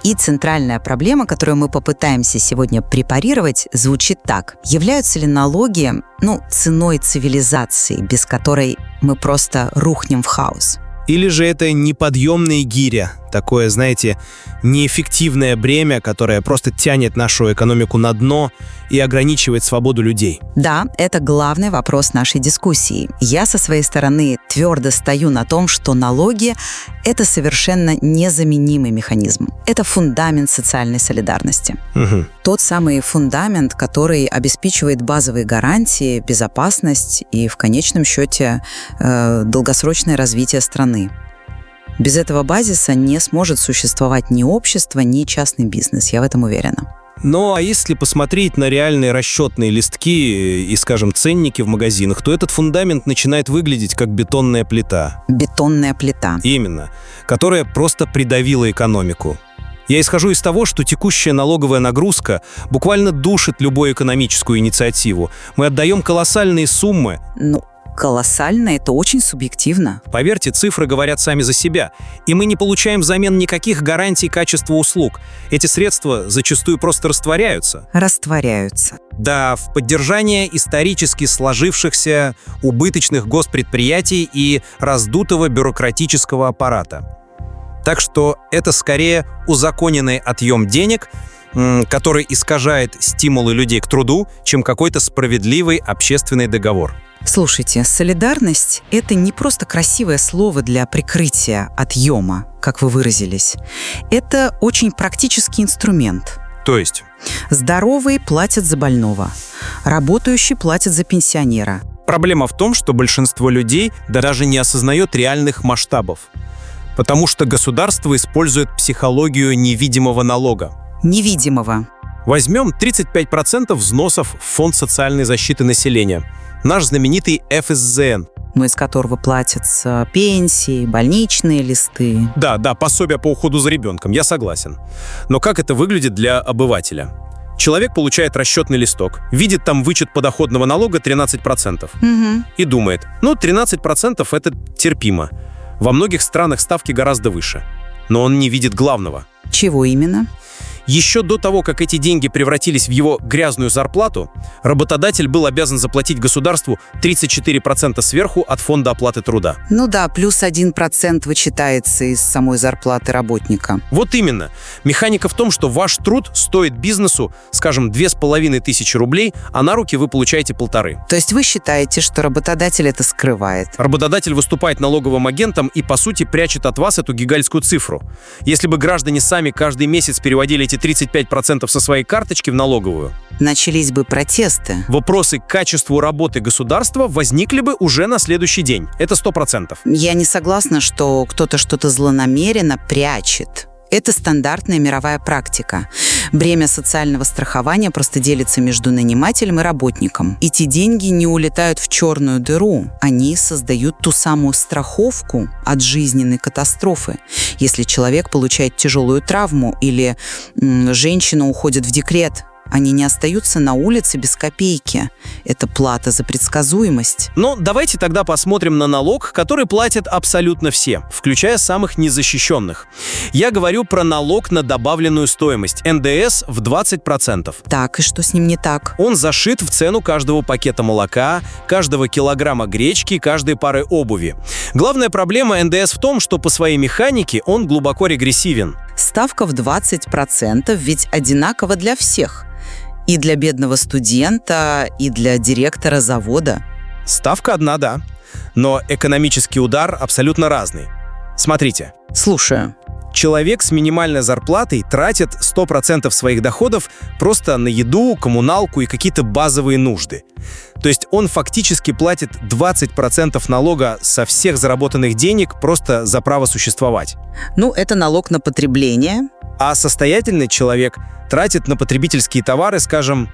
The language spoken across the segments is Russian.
И центральная проблема, которую мы попытаемся сегодня препарировать, звучит так. Являются ли налоги, ценой цивилизации, без которой мы просто рухнем в хаос? Или же это неподъемная гиря, такое, знаете, неэффективное бремя, которое просто тянет нашу экономику на дно и ограничивает свободу людей? Да, это главный вопрос нашей дискуссии. Я со своей стороны твердо стою на том, что налоги – это совершенно незаменимый механизм. Это фундамент социальной солидарности. Угу. Тот самый фундамент, который обеспечивает базовые гарантии, безопасность и, в конечном счете, долгосрочное развитие страны. Без этого базиса не сможет существовать ни общество, ни частный бизнес, я в этом уверена. Ну, а если посмотреть на реальные расчетные листки и, скажем, ценники в магазинах, то этот фундамент начинает выглядеть как бетонная плита. Бетонная плита. Именно. Которая просто придавила экономику. Я исхожу из того, что текущая налоговая нагрузка буквально душит любую экономическую инициативу. Мы отдаем колоссальные суммы. Колоссально, это очень субъективно. Поверьте, цифры говорят сами за себя. И мы не получаем взамен никаких гарантий качества услуг. Эти средства зачастую просто растворяются. Растворяются. Да, в поддержание исторически сложившихся убыточных госпредприятий и раздутого бюрократического аппарата. Так что это скорее узаконенный отъем денег, который искажает стимулы людей к труду, чем какой-то справедливый общественный договор. Слушайте, солидарность – это не просто красивое слово для прикрытия отъема, как вы выразились. Это очень практический инструмент. То есть? Здоровые платят за больного, работающие платят за пенсионера. Проблема в том, что большинство людей даже не осознает реальных масштабов, потому что государство использует психологию невидимого налога. Невидимого. Возьмем 35% взносов в Фонд социальной защиты населения. Наш знаменитый ФСЗН. Из которого платятся пенсии, больничные листы. Да, пособия по уходу за ребенком, я согласен. Но как это выглядит для обывателя? Человек получает расчетный листок, видит там вычет подоходного налога 13%. И думает, 13% это терпимо. Во многих странах ставки гораздо выше. Но он не видит главного. Чего именно? Еще до того, как эти деньги превратились в его грязную зарплату, работодатель был обязан заплатить государству 34% сверху от фонда оплаты труда. Плюс 1% вычитается из самой зарплаты работника. Вот именно. Механика в том, что ваш труд стоит бизнесу, скажем, 2500 рублей, а на руки вы получаете 1,5. То есть вы считаете, что работодатель это скрывает? Работодатель выступает налоговым агентом и, по сути, прячет от вас эту гигантскую цифру. Если бы граждане сами каждый месяц переводили эти 35% со своей карточки в налоговую, начались бы протесты. Вопросы к качеству работы государства возникли бы уже на следующий день. Это 100%. Я не согласна, что кто-то что-то злонамеренно прячет. Это стандартная мировая практика. Бремя социального страхования просто делится между нанимателем и работником. Эти деньги не улетают в черную дыру. Они создают ту самую страховку от жизненной катастрофы. Если человек получает тяжелую травму или женщина уходит в декрет, они не остаются на улице без копейки. Это плата за предсказуемость. Но давайте тогда посмотрим на налог, который платят абсолютно все, включая самых незащищенных. Я говорю про налог на добавленную стоимость, НДС в 20%. Так, и что с ним не так? Он зашит в цену каждого пакета молока, каждого килограмма гречки, каждой пары обуви. Главная проблема НДС в том, что по своей механике он глубоко регрессивен. Ставка в 20% ведь одинакова для всех. И для бедного студента, и для директора завода. Ставка одна, да. Но экономический удар абсолютно разный. Смотрите. Слушаю. Человек с минимальной зарплатой тратит 100% своих доходов просто на еду, коммуналку и какие-то базовые нужды. То есть он фактически платит 20% налога со всех заработанных денег просто за право существовать. Это налог на потребление. А состоятельный человек тратит на потребительские товары, скажем,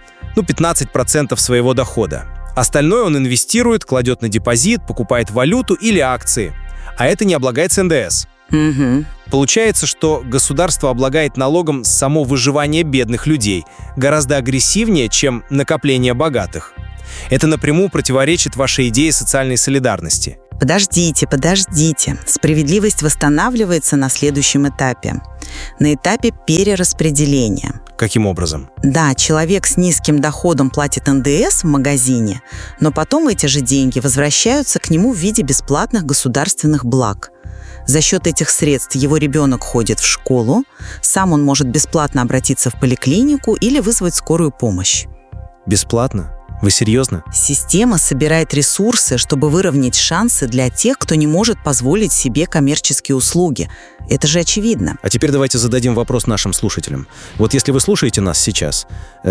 15% своего дохода. Остальное он инвестирует, кладет на депозит, покупает валюту или акции. А это не облагается НДС. Угу. Получается, что государство облагает налогом само выживание бедных людей гораздо агрессивнее, чем накопление богатых. Это напрямую противоречит вашей идее социальной солидарности. Подождите. Справедливость восстанавливается на следующем этапе. На этапе перераспределения. Каким образом? Да, человек с низким доходом платит НДС в магазине, но потом эти же деньги возвращаются к нему в виде бесплатных государственных благ. За счет этих средств его ребенок ходит в школу, сам он может бесплатно обратиться в поликлинику или вызвать скорую помощь. Бесплатно? Вы серьезно? Система собирает ресурсы, чтобы выровнять шансы для тех, кто не может позволить себе коммерческие услуги. Это же очевидно. А теперь давайте зададим вопрос нашим слушателям. Вот если вы слушаете нас сейчас,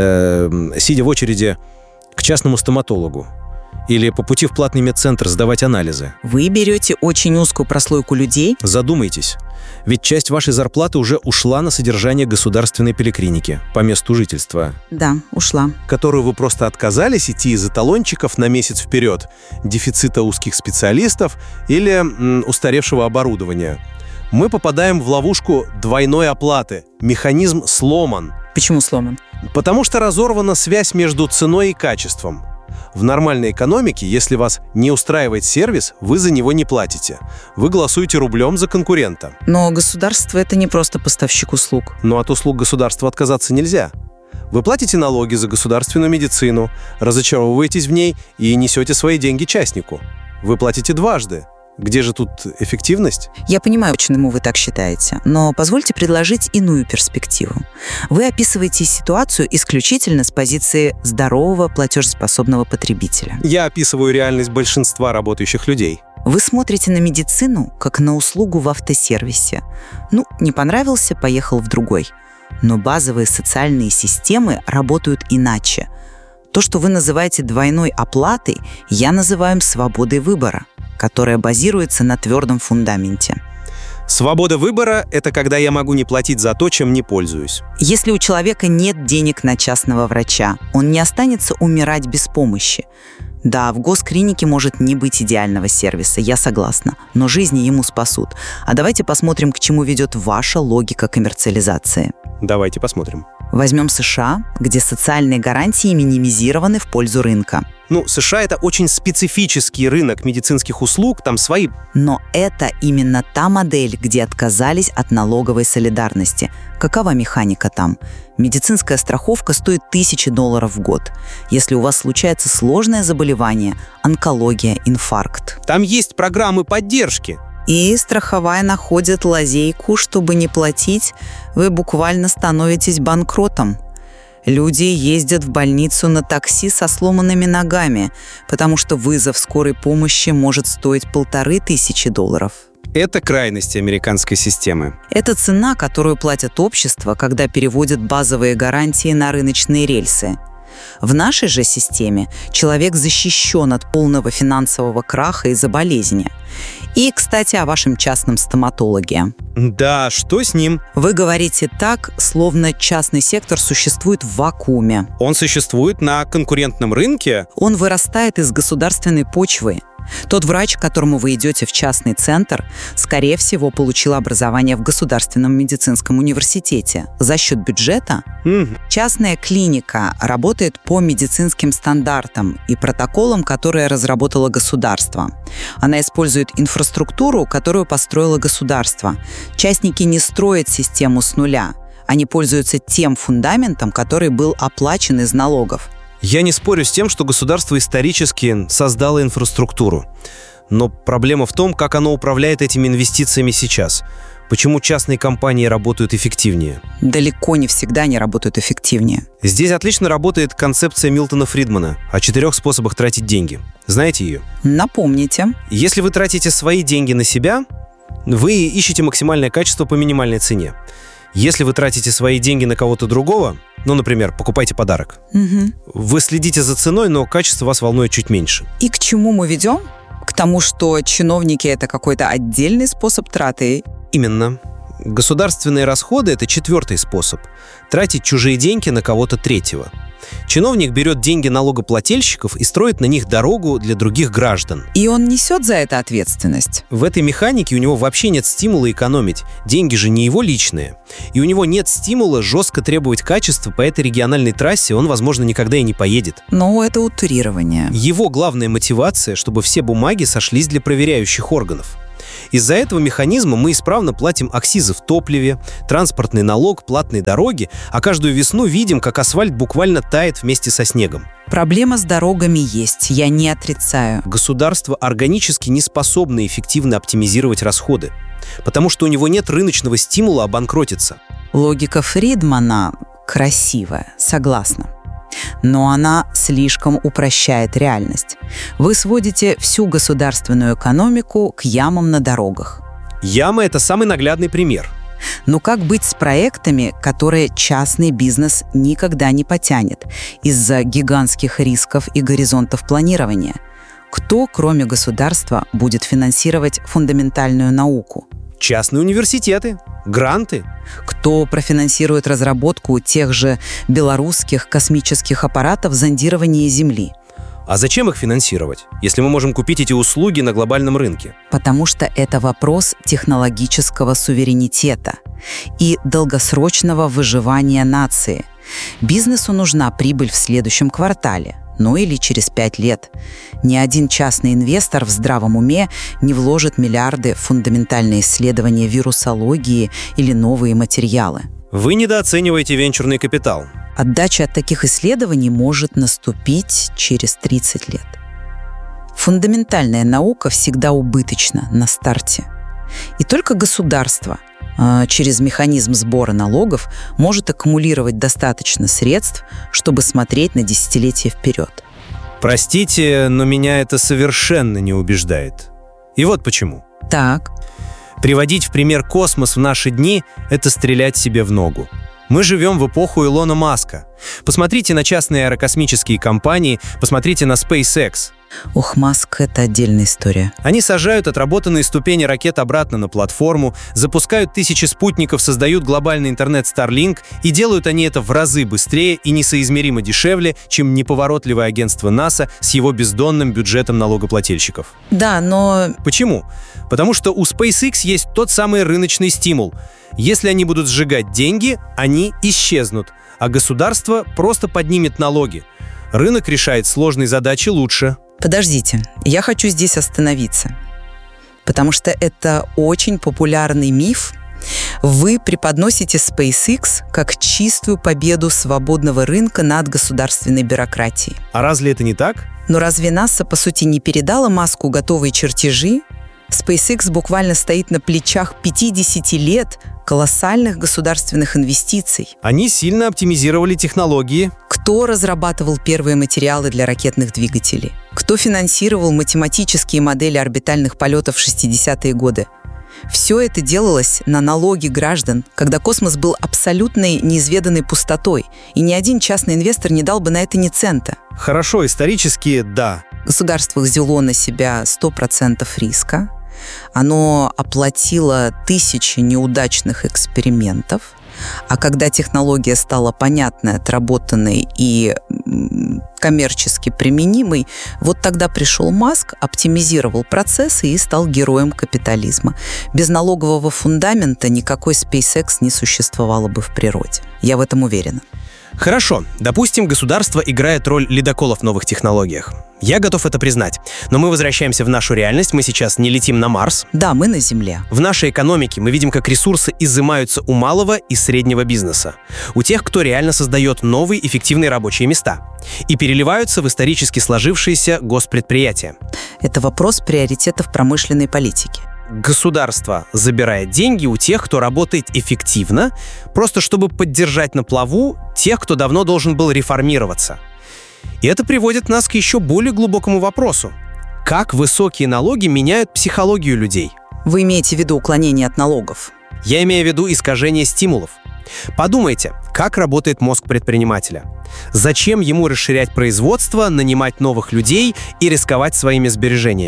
сидя в очереди к частному стоматологу, или по пути в платный медцентр сдавать анализы. Вы берете очень узкую прослойку людей. Задумайтесь, ведь часть вашей зарплаты уже ушла на содержание государственной поликлиники по месту жительства. Да, ушла. Которую вы просто отказались идти из эталончиков на месяц вперед, дефицита узких специалистов или устаревшего оборудования. Мы попадаем в ловушку двойной оплаты. Механизм сломан. Почему сломан? Потому что разорвана связь между ценой и качеством. В нормальной экономике, если вас не устраивает сервис, вы за него не платите. Вы голосуете рублем за конкурента. Но государство – это не просто поставщик услуг. Но от услуг государства отказаться нельзя. Вы платите налоги за государственную медицину, разочаровываетесь в ней и несете свои деньги частнику. Вы платите дважды. Где же тут эффективность? Я понимаю, почему вы так считаете, но позвольте предложить иную перспективу. Вы описываете ситуацию исключительно с позиции здорового платежеспособного потребителя. Я описываю реальность большинства работающих людей. Вы смотрите на медицину, как на услугу в автосервисе. Не понравился, поехал в другой. Но базовые социальные системы работают иначе. То, что вы называете двойной оплатой, я называю свободой выбора, которая базируется на твердом фундаменте. Свобода выбора – это когда я могу не платить за то, чем не пользуюсь. Если у человека нет денег на частного врача, он не останется умирать без помощи. Да, в госклинике может не быть идеального сервиса, я согласна, но жизни ему спасут. А давайте посмотрим, к чему ведет ваша логика коммерциализации. Давайте посмотрим. Возьмем США, где социальные гарантии минимизированы в пользу рынка. США – это очень специфический рынок медицинских услуг, там свои... Но это именно та модель, где отказались от налоговой солидарности. Какова механика там? Медицинская страховка стоит $1000 в год. Если у вас случается сложное заболевание, онкология, инфаркт. Там есть программы поддержки. И страховая находит лазейку, чтобы не платить, вы буквально становитесь банкротом. Люди ездят в больницу на такси со сломанными ногами, потому что вызов скорой помощи может стоить $1500. Это крайности американской системы. Это цена, которую платят общества, когда переводят базовые гарантии на рыночные рельсы. В нашей же системе человек защищен от полного финансового краха из-за болезни. И, кстати, о вашем частном стоматологе. Да, что с ним? Вы говорите так, словно частный сектор существует в вакууме. Он существует на конкурентном рынке? Он вырастает из государственной почвы. Тот врач, к которому вы идете в частный центр, скорее всего, получил образование в Государственном медицинском университете. За счет бюджета частная клиника работает по медицинским стандартам и протоколам, которые разработало государство. Она использует инфраструктуру, которую построило государство. Частники не строят систему с нуля. Они пользуются тем фундаментом, который был оплачен из налогов. Я не спорю с тем, что государство исторически создало инфраструктуру. Но проблема в том, как оно управляет этими инвестициями сейчас. Почему частные компании работают эффективнее? Далеко не всегда они работают эффективнее. Здесь отлично работает концепция Милтона Фридмана о 4 способах тратить деньги. Знаете ее? Напомните. Если вы тратите свои деньги на себя, вы ищете максимальное качество по минимальной цене. Если вы тратите свои деньги на кого-то другого, например, покупайте подарок, вы следите за ценой, но качество вас волнует чуть меньше. И к чему мы ведем? К тому, что чиновники – это какой-то отдельный способ траты? Именно. Государственные расходы – это четвертый способ – тратить чужие деньги на кого-то третьего. Чиновник берет деньги налогоплательщиков и строит на них дорогу для других граждан. И он несет за это ответственность. В этой механике у него вообще нет стимула экономить. Деньги же не его личные. И у него нет стимула жестко требовать качества по этой региональной трассе, он, возможно, никогда и не поедет. Но это утрирование. Его главная мотивация, чтобы все бумаги сошлись для проверяющих органов. Из-за этого механизма мы исправно платим акцизы в топливе, транспортный налог, платные дороги, а каждую весну видим, как асфальт буквально тает вместе со снегом. Проблема с дорогами есть, я не отрицаю. Государство органически не способно эффективно оптимизировать расходы, потому что у него нет рыночного стимула обанкротиться. Логика Фридмана красивая, согласна. Но она слишком упрощает реальность. Вы сводите всю государственную экономику к ямам на дорогах. Яма – это самый наглядный пример. Но как быть с проектами, которые частный бизнес никогда не потянет из-за гигантских рисков и горизонтов планирования? Кто, кроме государства, будет финансировать фундаментальную науку? Частные университеты, гранты. Кто профинансирует разработку тех же белорусских космических аппаратов зондирования Земли? А зачем их финансировать, если мы можем купить эти услуги на глобальном рынке? Потому что это вопрос технологического суверенитета и долгосрочного выживания нации. Бизнесу нужна прибыль в следующем квартале, ну или через 5 лет. Ни один частный инвестор в здравом уме не вложит миллиарды в фундаментальные исследования вирусологии или новые материалы. Вы недооцениваете венчурный капитал. Отдача от таких исследований может наступить через 30 лет. Фундаментальная наука всегда убыточна на старте. И только государство через механизм сбора налогов может аккумулировать достаточно средств, чтобы смотреть на десятилетия вперед. Простите, но меня это совершенно не убеждает. И вот почему. Так. Приводить в пример космос в наши дни – это стрелять себе в ногу. Мы живем в эпоху Илона Маска. Посмотрите на частные аэрокосмические компании, посмотрите на SpaceX. Ох, Маск – это отдельная история. Они сажают отработанные ступени ракет обратно на платформу, запускают тысячи спутников, создают глобальный интернет Starlink, и делают они это в разы быстрее и несоизмеримо дешевле, чем неповоротливое агентство НАСА с его бездонным бюджетом налогоплательщиков. Да, но... Почему? Потому что у SpaceX есть тот самый рыночный стимул. Если они будут сжигать деньги, они исчезнут, а государство просто поднимет налоги. Рынок решает сложные задачи лучше. Подождите, я хочу здесь остановиться, потому что это очень популярный миф. Вы преподносите SpaceX как чистую победу свободного рынка над государственной бюрократией. А разве это не так? Но разве НАСА, по сути, не передала Маску готовые чертежи? SpaceX буквально стоит на плечах 50 лет колоссальных государственных инвестиций. Они сильно оптимизировали технологии. Кто разрабатывал первые материалы для ракетных двигателей? Кто финансировал математические модели орбитальных полетов в 60-е годы? Все это делалось на налоги граждан, когда космос был абсолютной неизведанной пустотой, и ни один частный инвестор не дал бы на это ни цента. Хорошо, исторически, да. Государство взяло на себя 100% риска. Оно оплатило тысячи неудачных экспериментов, а когда технология стала понятной, отработанной и коммерчески применимой, вот тогда пришел Маск, оптимизировал процессы и стал героем капитализма. Без налогового фундамента никакой SpaceX не существовало бы в природе. Я в этом уверена. Хорошо, допустим, государство играет роль ледокола в новых технологиях. Я готов это признать. Но мы возвращаемся в нашу реальность, мы сейчас не летим на Марс. Да, мы на Земле. В нашей экономике мы видим, как ресурсы изымаются у малого и среднего бизнеса, у тех, кто реально создает новые эффективные рабочие места, и переливаются в исторически сложившиеся госпредприятия. Это вопрос приоритетов промышленной политики. Государство забирает деньги у тех, кто работает эффективно, просто чтобы поддержать на плаву тех, кто давно должен был реформироваться. И это приводит нас к еще более глубокому вопросу. Как высокие налоги меняют психологию людей? Вы имеете в виду уклонение от налогов? Я имею в виду искажение стимулов. Подумайте, как работает мозг предпринимателя. Зачем ему расширять производство, нанимать новых людей и рисковать своими сбережениями?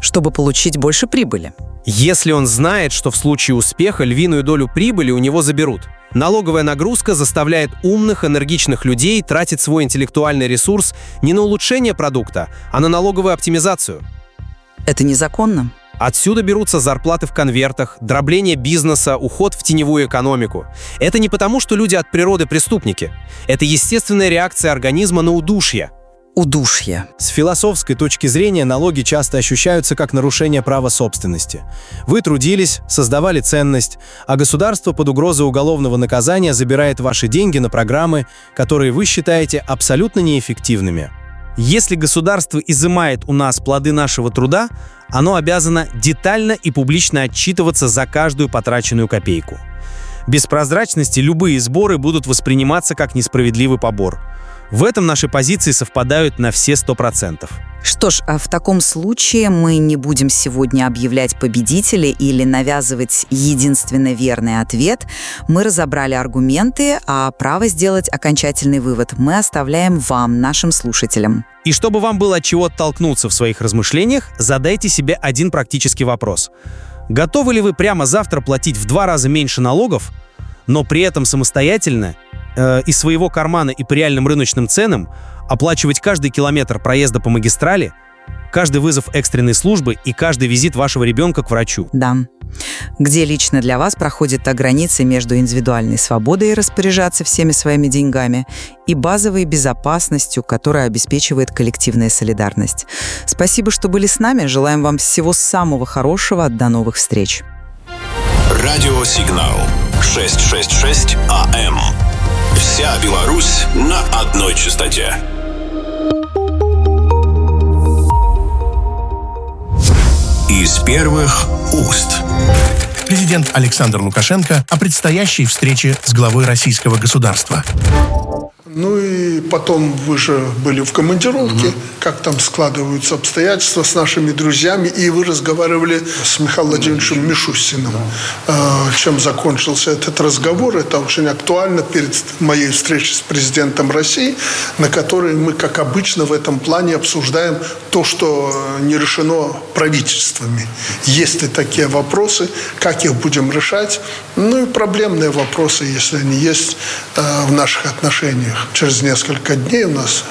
чтобы получить больше прибыли. Если он знает, что в случае успеха львиную долю прибыли у него заберут. Налоговая нагрузка заставляет умных, энергичных людей тратить свой интеллектуальный ресурс не на улучшение продукта, а на налоговую оптимизацию. Это незаконно. Отсюда берутся зарплаты в конвертах, дробление бизнеса, уход в теневую экономику. Это не потому, что люди от природы преступники. Это естественная реакция организма на удушье. Удушье. С философской точки зрения налоги часто ощущаются как нарушение права собственности. Вы трудились, создавали ценность, а государство под угрозой уголовного наказания забирает ваши деньги на программы, которые вы считаете абсолютно неэффективными. Если государство изымает у нас плоды нашего труда, оно обязано детально и публично отчитываться за каждую потраченную копейку. Без прозрачности любые сборы будут восприниматься как несправедливый побор. В этом наши позиции совпадают на все 100%. Что ж, в таком случае мы не будем сегодня объявлять победителей или навязывать единственно верный ответ. Мы разобрали аргументы, а право сделать окончательный вывод мы оставляем вам, нашим слушателям. И чтобы вам было от чего оттолкнуться в своих размышлениях, задайте себе один практический вопрос. Готовы ли вы прямо завтра платить в 2 раза меньше налогов, но при этом самостоятельно из своего кармана и по реальным рыночным ценам оплачивать каждый километр проезда по магистрали, каждый вызов экстренной службы и каждый визит вашего ребенка к врачу? Да. Где лично для вас проходит та граница между индивидуальной свободой распоряжаться всеми своими деньгами и базовой безопасностью, которая обеспечивает коллективная солидарность. Спасибо, что были с нами. Желаем вам всего самого хорошего. До новых встреч. Радиосигнал 666 АМ. Вся Беларусь на одной частоте. Из первых уст. Президент Александр Лукашенко о предстоящей встрече с главой российского государства. Ну и потом вы же были в командировке, как там складываются обстоятельства с нашими друзьями, и вы разговаривали с Михаилом Владимировичем Мишустиным. Чем закончился этот разговор, это очень актуально перед моей встречей с президентом России, на которой мы, как обычно, в этом плане обсуждаем то, что не решено правительствами. Есть ли такие вопросы, как их будем решать, ну и проблемные вопросы, если они есть в наших отношениях. Через несколько дней у нас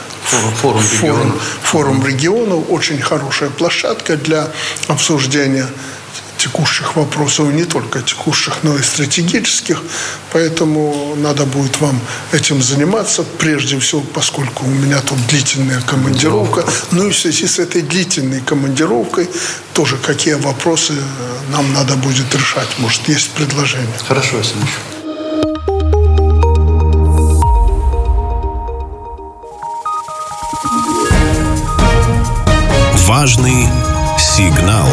форум регионов, очень хорошая площадка для обсуждения текущих вопросов, и не только текущих, но и стратегических. Поэтому надо будет вам этим заниматься, прежде всего, поскольку у меня тут длительная командировка. Ну и в связи с этой длительной командировкой тоже какие вопросы нам надо будет решать. Может, есть предложения? Хорошо, Александр. Важный сигнал.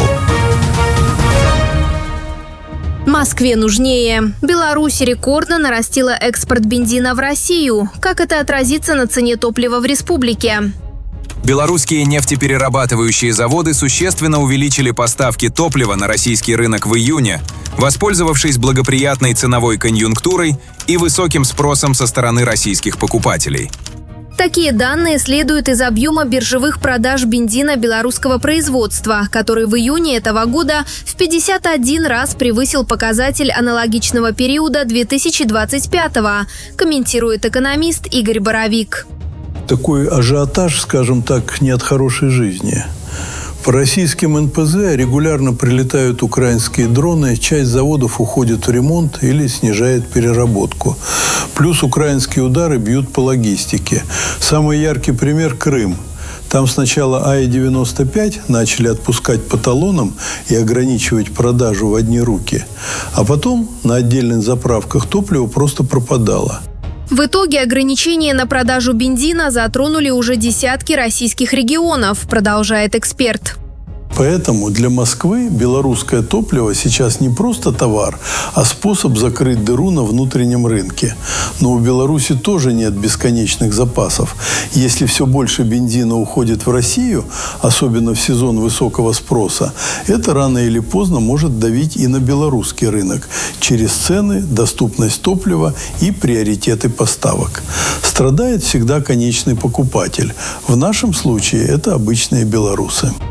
Москве нужнее. Беларусь рекордно нарастила экспорт бензина в Россию. Как это отразится на цене топлива в республике? Белорусские нефтеперерабатывающие заводы существенно увеличили поставки топлива на российский рынок в июне, воспользовавшись благоприятной ценовой конъюнктурой и высоким спросом со стороны российских покупателей. Такие данные следуют из объема биржевых продаж бензина белорусского производства, который в июне этого года в 51 раз превысил показатель аналогичного периода 2025-го, комментирует экономист Игорь Боровик. Такой ажиотаж, скажем так, не от хорошей жизни. По российским НПЗ регулярно прилетают украинские дроны, часть заводов уходит в ремонт или снижает переработку. Плюс украинские удары бьют по логистике. Самый яркий пример – Крым. Там сначала АИ-95 начали отпускать по талонам и ограничивать продажу в одни руки. А потом на отдельных заправках топливо просто пропадало. В итоге ограничения на продажу бензина затронули уже десятки российских регионов, продолжает эксперт. Поэтому для Москвы белорусское топливо сейчас не просто товар, а способ закрыть дыру на внутреннем рынке. Но у Беларуси тоже нет бесконечных запасов. Если все больше бензина уходит в Россию, особенно в сезон высокого спроса, это рано или поздно может давить и на белорусский рынок через цены, доступность топлива и приоритеты поставок. Страдает всегда конечный покупатель. В нашем случае это обычные белорусы.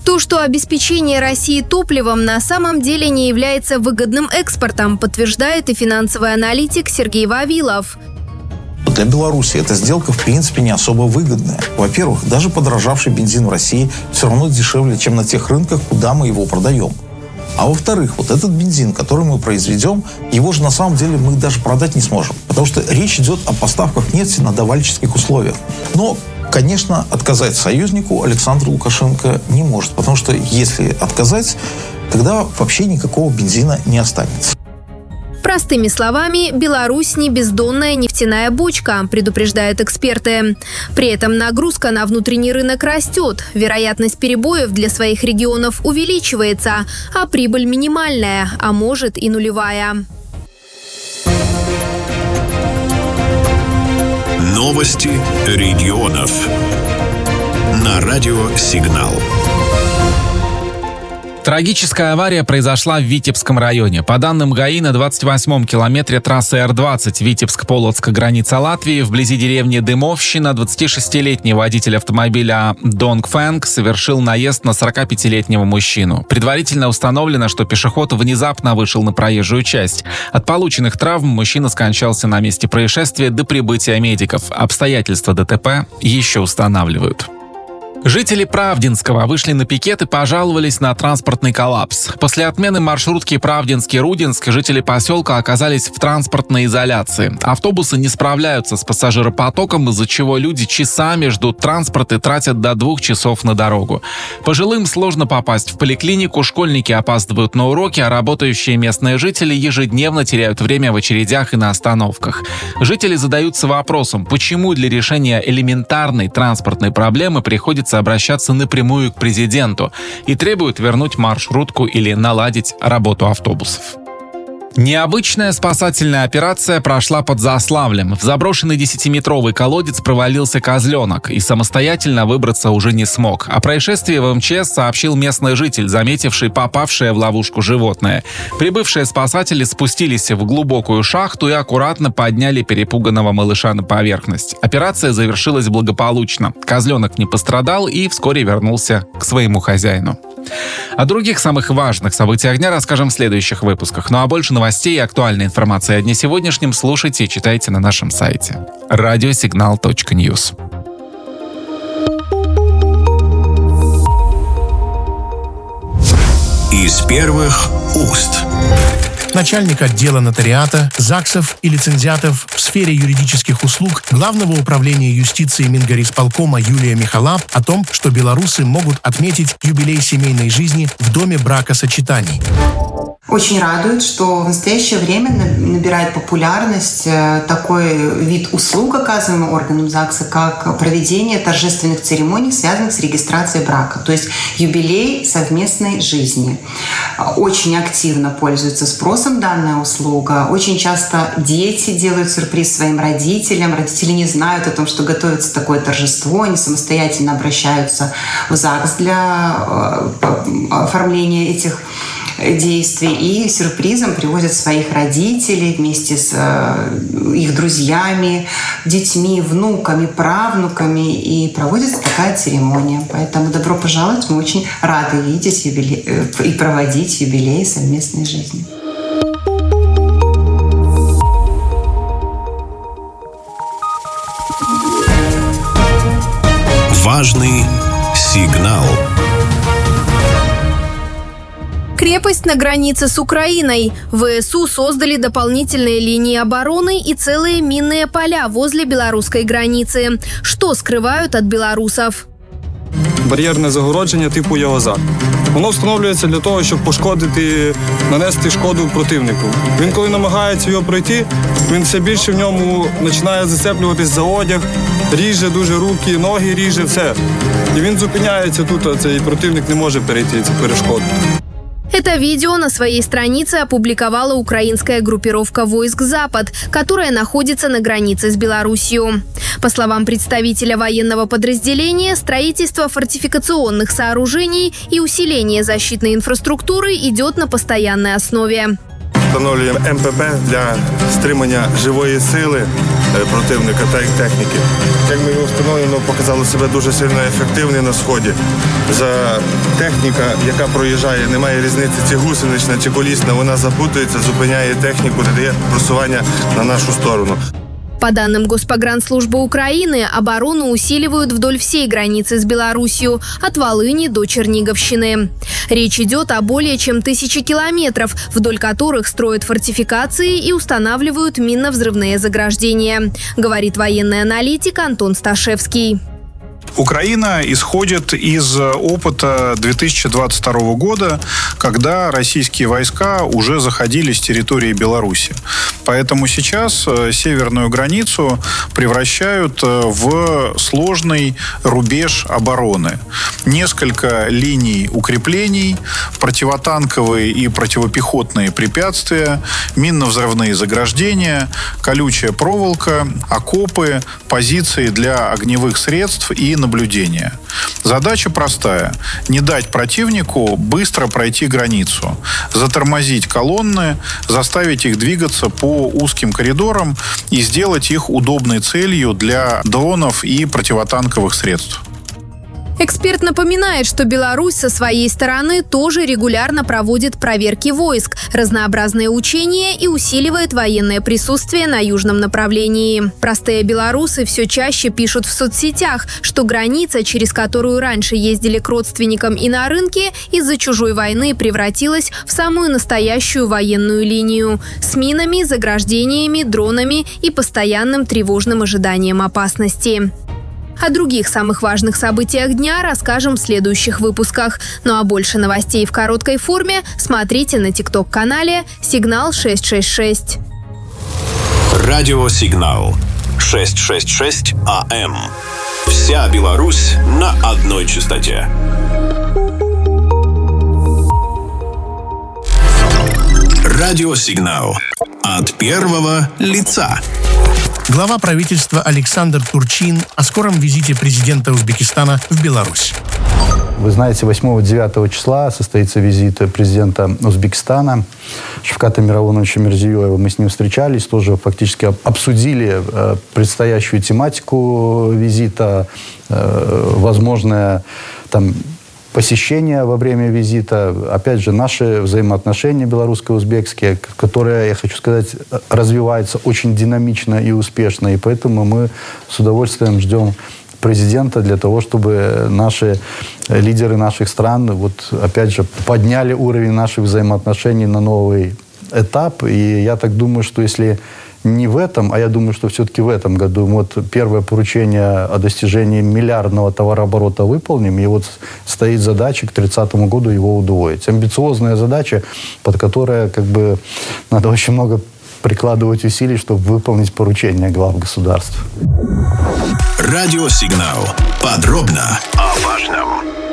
То, что обеспечение России топливом на самом деле не является выгодным экспортом, подтверждает и финансовый аналитик Сергей Вавилов. Для Беларуси эта сделка, в принципе, не особо выгодная. Во-первых, даже подорожавший бензин в России все равно дешевле, чем на тех рынках, куда мы его продаем. А во-вторых, вот этот бензин, который мы произведем, его же на самом деле мы даже продать не сможем. Потому что речь идет о поставках нефти на давальческих условиях. Но, конечно, отказать союзнику Александр Лукашенко не может. Потому что если отказать, тогда вообще никакого бензина не останется. Простыми словами, Беларусь не бездонная нефтяная бочка, предупреждают эксперты. При этом нагрузка на внутренний рынок растет, вероятность перебоев для своих регионов увеличивается, а прибыль минимальная, а может и нулевая. Новости регионов. На радио «Сигнал». Трагическая авария произошла в Витебском районе. По данным ГАИ, на 28-м километре трассы Р-20 Витебск-Полоцк, граница Латвии, вблизи деревни Дымовщина, 26-летний водитель автомобиля Донгфэнг совершил наезд на 45-летнего мужчину. Предварительно установлено, что пешеход внезапно вышел на проезжую часть. От полученных травм мужчина скончался на месте происшествия до прибытия медиков. Обстоятельства ДТП еще устанавливают. Жители Правдинского вышли на пикет и пожаловались на транспортный коллапс. После отмены маршрутки Правдинский-Рудинск жители поселка оказались в транспортной изоляции. Автобусы не справляются с пассажиропотоком, из-за чего люди часами ждут транспорт и тратят до 2 часов на дорогу. Пожилым сложно попасть в поликлинику, школьники опаздывают на уроки, а работающие местные жители ежедневно теряют время в очередях и на остановках. Жители задаются вопросом, почему для решения элементарной транспортной проблемы приходится обращаться напрямую к президенту и требуют вернуть маршрутку или наладить работу автобусов. Необычная спасательная операция прошла под Заславлем. В заброшенный 10-метровый колодец провалился козленок и самостоятельно выбраться уже не смог. О происшествии в МЧС сообщил местный житель, заметивший попавшее в ловушку животное. Прибывшие спасатели спустились в глубокую шахту и аккуратно подняли перепуганного малыша на поверхность. Операция завершилась благополучно. Козленок не пострадал и вскоре вернулся к своему хозяину. О других самых важных событиях дня расскажем в следующих выпусках. Ну а больше новостей и актуальной информации о дне сегодняшнем слушайте и читайте на нашем сайте radiosignal.news. Из первых уст. Начальник отдела нотариата, ЗАГСов и лицензиатов в сфере юридических услуг Главного управления юстиции Мингорисполкома Юлия Михалап о том, что белорусы могут отметить юбилей семейной жизни в доме бракосочетаний. Очень радует, что в настоящее время набирает популярность такой вид услуг, оказываемый органам ЗАГСа, как проведение торжественных церемоний, связанных с регистрацией брака, то есть юбилей совместной жизни. Очень активно пользуется спросом данная услуга. Очень часто дети делают сюрприз своим родителям. Родители не знают о том, что готовится такое торжество. Они самостоятельно обращаются в ЗАГС для оформления этих действий и сюрпризом привозят своих родителей вместе с их друзьями, детьми, внуками, правнуками, и проводится такая церемония. Поэтому добро пожаловать, мы очень рады видеть и проводить юбилей совместной жизни. Важный сигнал. Крепость на границе с Украиной. ВСУ создали дополнительные линии обороны и целые минные поля возле белорусской границы. Что скрывают от белорусов? Бар'єрне загородження типу ЄОЗА. Воно встановлюється для того, щоб нанести шкоду противнику. Він, коли намагається його пройти, він все більше в ньому починає зацеплюватись за одяг, ріже дуже руки, ноги ріже, все. І він зупиняється тут, а цей противник не може перейти цю перешкоду. Это видео на своей странице опубликовала украинская группировка войск «Запад», которая находится на границе с Беларусью. По словам представителя военного подразделения, строительство фортификационных сооружений и усиление защитной инфраструктуры идет на постоянной основе. Встановлюємо МПП для стримання живої сили противника та й техніки. Як ми його встановлено, показало себе дуже сильно ефективним на сході. За техніка, яка проїжджає, немає різниці, чи гусенична, чи колісна, вона запутується, зупиняє техніку, не дає просування на нашу сторону. По данным Госпогранслужбы Украины, оборону усиливают вдоль всей границы с Беларусью, от Волыни до Черниговщины. Речь идет о более чем 1000 километров, вдоль которых строят фортификации и устанавливают минно-взрывные заграждения, говорит военный аналитик Антон Сташевский. Украина исходит из опыта 2022 года, когда российские войска уже заходили с территории Беларуси. Поэтому сейчас северную границу превращают в сложный рубеж обороны. Несколько линий укреплений, противотанковые и противопехотные препятствия, минно-взрывные заграждения, колючая проволока, окопы, позиции для огневых средств и наблюдения. Задача простая – не дать противнику быстро пройти границу, затормозить колонны, заставить их двигаться по узким коридорам и сделать их удобной целью для дронов и противотанковых средств. Эксперт напоминает, что Беларусь со своей стороны тоже регулярно проводит проверки войск, разнообразные учения и усиливает военное присутствие на южном направлении. Простые белорусы все чаще пишут в соцсетях, что граница, через которую раньше ездили к родственникам и на рынке, из-за чужой войны превратилась в самую настоящую военную линию с минами, заграждениями, дронами и постоянным тревожным ожиданием опасности. О других самых важных событиях дня расскажем в следующих выпусках. Ну а больше новостей в короткой форме смотрите на TikTok-канале «Сигнал 666». Радио «Сигнал» 666 АМ. Вся Беларусь на одной частоте. Радио «Сигнал» от первого лица. Глава правительства Александр Турчин о скором визите президента Узбекистана в Беларусь. Вы знаете, 8-9 числа состоится визит президента Узбекистана Шавката Мировоновича Мирзиёева. Мы с ним встречались, тоже фактически обсудили предстоящую тематику визита, возможное там посещение во время визита, опять же, наши взаимоотношения белорусско-узбекские, которые, я хочу сказать, развиваются очень динамично и успешно, и поэтому мы с удовольствием ждем президента для того, чтобы наши лидеры наших стран, вот, опять же, подняли уровень наших взаимоотношений на новый этап, и я так думаю, что если не в этом, а я думаю, что все-таки в этом году вот первое поручение о достижении миллиардного товарооборота выполним, и вот стоит задача к 30 году его удвоить. Амбициозная задача, под которой как бы надо очень много прикладывать усилий, чтобы выполнить поручения глав государств. Радио «Сигнал». Подробно о важном.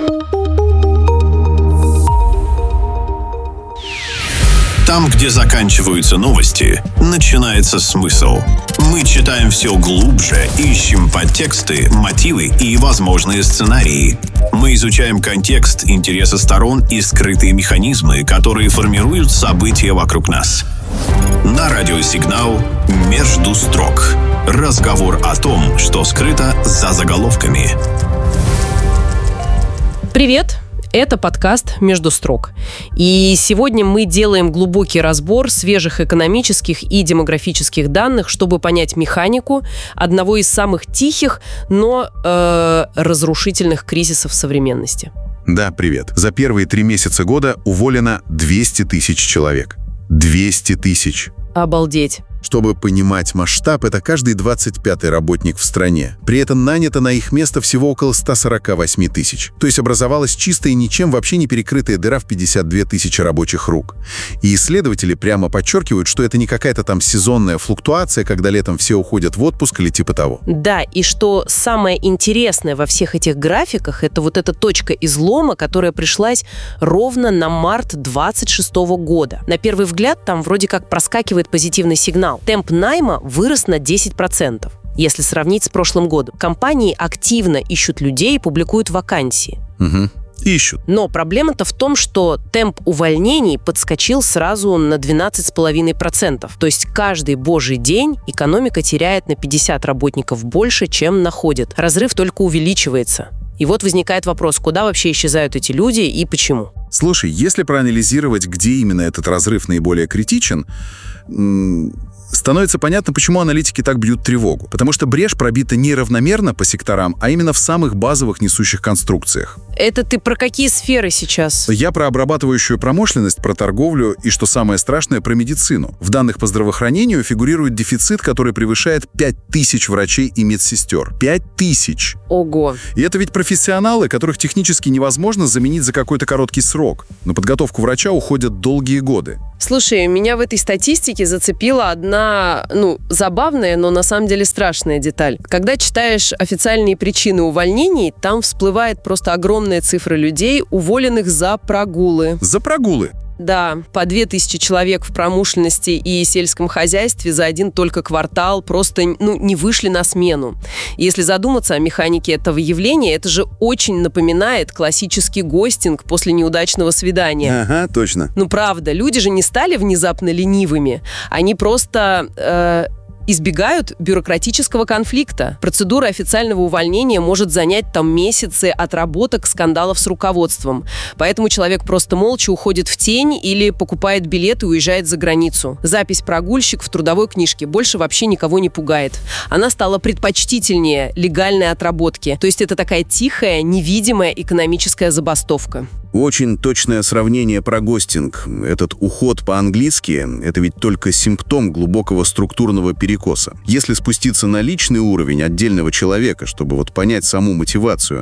Там, где заканчиваются новости, начинается смысл. Мы читаем все глубже, ищем подтексты, мотивы и возможные сценарии. Мы изучаем контекст, интересы сторон и скрытые механизмы, которые формируют события вокруг нас. На радио «Сигнал» «Между строк». Разговор о том, что скрыто за заголовками. Привет! Это подкаст «Между строк». И сегодня мы делаем глубокий разбор свежих экономических и демографических данных, чтобы понять механику одного из самых тихих, но разрушительных кризисов современности. Да, привет. За первые 3 месяца года уволено 200 тысяч человек. 200 тысяч. Обалдеть. Чтобы понимать масштаб, это каждый 25-й работник в стране. При этом нанято на их место всего около 148 тысяч. То есть образовалась чистая и ничем вообще не перекрытая дыра в 52 тысячи рабочих рук. И исследователи прямо подчеркивают, что это не какая-то там сезонная флуктуация, когда летом все уходят в отпуск или типа того. Да, и что самое интересное во всех этих графиках, это вот эта точка излома, которая пришлась ровно на март 26 года. На первый взгляд там вроде как проскакивает позитивный сигнал. Темп найма вырос на 10%, если сравнить с прошлым годом. Компании активно ищут людей и публикуют вакансии. Угу. Ищут. Но проблема-то в том, что темп увольнений подскочил сразу на 12,5%. То есть каждый божий день экономика теряет на 50 работников больше, чем находит. Разрыв только увеличивается. И вот возникает вопрос, куда вообще исчезают эти люди и почему? Слушай, если проанализировать, где именно этот разрыв наиболее критичен, становится понятно, почему аналитики так бьют тревогу. Потому что брешь пробита не равномерно по секторам, а именно в самых базовых несущих конструкциях. Это ты про какие сферы сейчас? Я про обрабатывающую промышленность, про торговлю и, что самое страшное, про медицину. В данных по здравоохранению фигурирует дефицит, который превышает 5000 врачей и медсестер. 5000! Ого! И это ведь профессионалы, которых технически невозможно заменить за какой-то короткий срок. На подготовку врача уходят долгие годы. Слушай, меня в этой статистике зацепила одна, забавная, но на самом деле страшная деталь. Когда читаешь официальные причины увольнений, там всплывает просто огромная цифра людей, уволенных за прогулы. За прогулы? Да, по 2000 человек в промышленности и сельском хозяйстве за один только квартал просто не вышли на смену. Если задуматься о механике этого явления, это же очень напоминает классический гостинг после неудачного свидания. Ага, точно. Правда, люди же не стали внезапно ленивыми. Они просто избегают бюрократического конфликта. Процедура официального увольнения может занять месяцы отработок, скандалов с руководством. Поэтому человек просто молча уходит в тень или покупает билет и уезжает за границу. Запись «прогульщик» в трудовой книжке больше вообще никого не пугает. Она стала предпочтительнее легальной отработки. То есть это такая тихая, невидимая экономическая забастовка. Очень точное сравнение про гостинг. Этот уход по-английски – это ведь только симптом глубокого структурного перекоса. Если спуститься на личный уровень отдельного человека, чтобы понять саму мотивацию,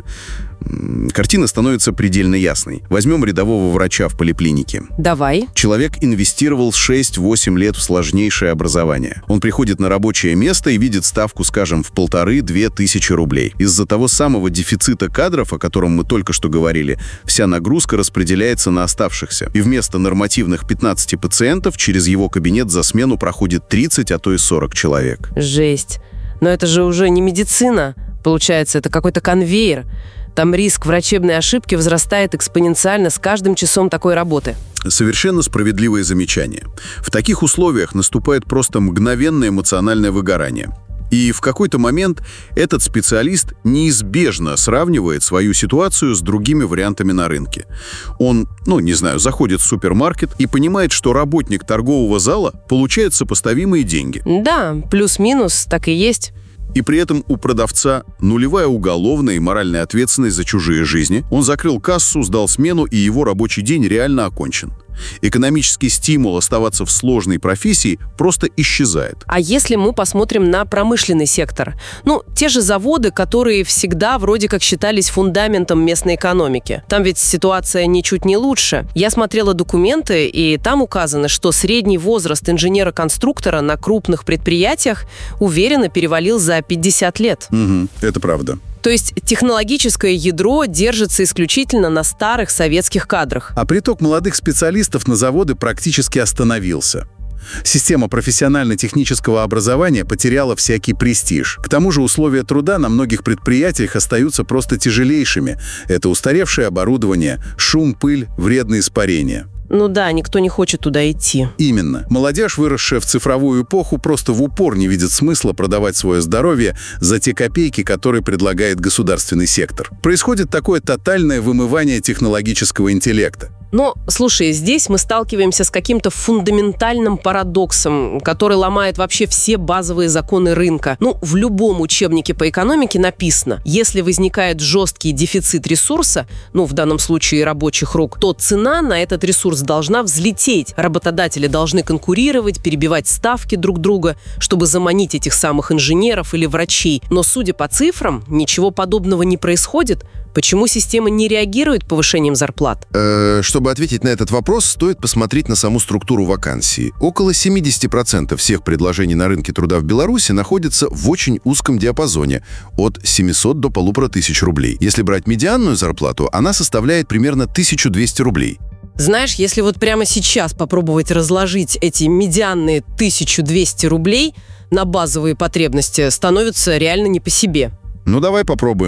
картина становится предельно ясной. Возьмем рядового врача в поликлинике. Давай. Человек инвестировал 6-8 лет в сложнейшее образование. Он приходит на рабочее место и видит ставку, скажем, в 1500-2000 тысячи рублей. Из-за того самого дефицита кадров, о котором мы только что говорили, вся нагрузка распределяется на оставшихся. И вместо нормативных 15 пациентов через его кабинет за смену проходит 30, а то и 40 человек. Жесть. Но это же уже не медицина. Получается, это какой-то конвейер. Там риск врачебной ошибки возрастает экспоненциально с каждым часом такой работы. Совершенно справедливое замечание. В таких условиях наступает просто мгновенное эмоциональное выгорание. И в какой-то момент этот специалист неизбежно сравнивает свою ситуацию с другими вариантами на рынке. Он, заходит в супермаркет и понимает, что работник торгового зала получает сопоставимые деньги. Да, плюс-минус так и есть. И при этом у продавца нулевая уголовная и моральная ответственность за чужие жизни. Он закрыл кассу, сдал смену, и его рабочий день реально окончен. Экономический стимул оставаться в сложной профессии просто исчезает. А если мы посмотрим на промышленный сектор? Те же заводы, которые всегда вроде как считались фундаментом местной экономики. Там ведь ситуация ничуть не лучше. Я смотрела документы, и там указано, что средний возраст инженера-конструктора на крупных предприятиях уверенно перевалил за 50 лет. Это правда. То есть технологическое ядро держится исключительно на старых советских кадрах. А приток молодых специалистов на заводы практически остановился. Система профессионально-технического образования потеряла всякий престиж. К тому же условия труда на многих предприятиях остаются просто тяжелейшими. Это устаревшее оборудование, шум, пыль, вредные испарения. Да, никто не хочет туда идти. Именно. Молодежь, выросшая в цифровую эпоху, просто в упор не видит смысла продавать свое здоровье за те копейки, которые предлагает государственный сектор. Происходит такое тотальное вымывание технологического интеллекта. Но, слушай, здесь мы сталкиваемся с каким-то фундаментальным парадоксом, который ломает вообще все базовые законы рынка. В любом учебнике по экономике написано, если возникает жесткий дефицит ресурса, в данном случае рабочих рук, то цена на этот ресурс должна взлететь. Работодатели должны конкурировать, перебивать ставки друг друга, чтобы заманить этих самых инженеров или врачей. Но, судя по цифрам, ничего подобного не происходит. Почему система не реагирует повышением зарплат? Чтобы ответить на этот вопрос, стоит посмотреть на саму структуру вакансий. Около 70% всех предложений на рынке труда в Беларуси находятся в очень узком диапазоне – от 700 до 1500 рублей. Если брать медианную зарплату, она составляет примерно 1200 рублей. Знаешь, если прямо сейчас попробовать разложить эти медианные 1200 рублей на базовые потребности, становится реально не по себе. Давай попробуем.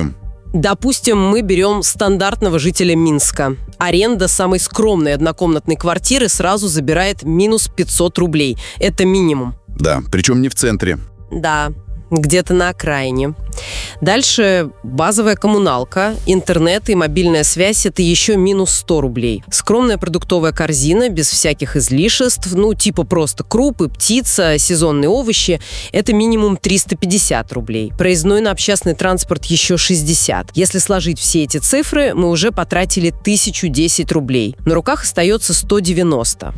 Допустим, мы берем стандартного жителя Минска. Аренда самой скромной однокомнатной квартиры сразу забирает минус 500 рублей. Это минимум. Да, причем не в центре. Да, где-то на окраине. Дальше базовая коммуналка, интернет и мобильная связь – это еще минус 100 рублей. Скромная продуктовая корзина, без всяких излишеств, типа просто крупы, птица, сезонные овощи – это минимум 350 рублей. Проездной на общественный транспорт еще 60. Если сложить все эти цифры, мы уже потратили 1010 рублей. На руках остается 190.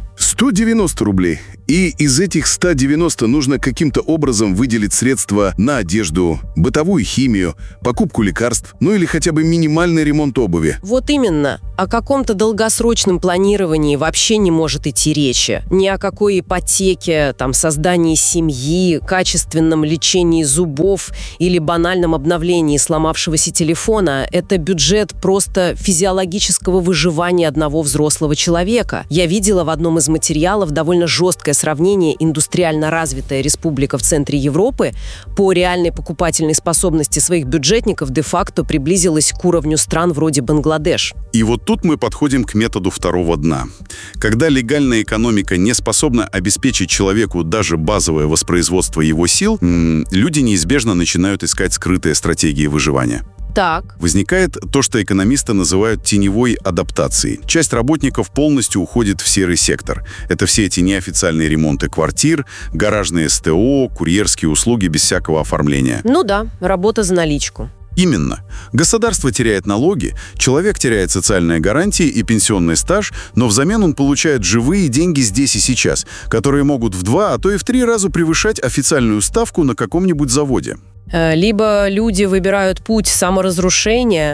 190 рублей. И из этих 190 нужно каким-то образом выделить средства на одежду, бытовую химию, покупку лекарств, или хотя бы минимальный ремонт обуви. Вот именно. О каком-то долгосрочном планировании вообще не может идти речи. Ни о какой ипотеке, создании семьи, качественном лечении зубов или банальном обновлении сломавшегося телефона. Это бюджет просто физиологического выживания одного взрослого человека. Я видела в одном из материалов довольно жесткое сравнение индустриально развитая республика в центре Европы по реальной покупательной способности своих бюджетников де-факто приблизилась к уровню стран вроде Бангладеш. И вот тут мы подходим к методу второго дна. Когда легальная экономика не способна обеспечить человеку даже базовое воспроизводство его сил, люди неизбежно начинают искать скрытые стратегии выживания. Так. Возникает то, что экономисты называют теневой адаптацией. Часть работников полностью уходит в серый сектор. Это все эти неофициальные ремонты квартир, гаражные СТО, курьерские услуги без всякого оформления. Да, работа за наличку. Именно. Государство теряет налоги, человек теряет социальные гарантии и пенсионный стаж, но взамен он получает живые деньги здесь и сейчас, которые могут в 2, а то и в 3 раза превышать официальную ставку на каком-нибудь заводе. Либо люди выбирают путь саморазрушения,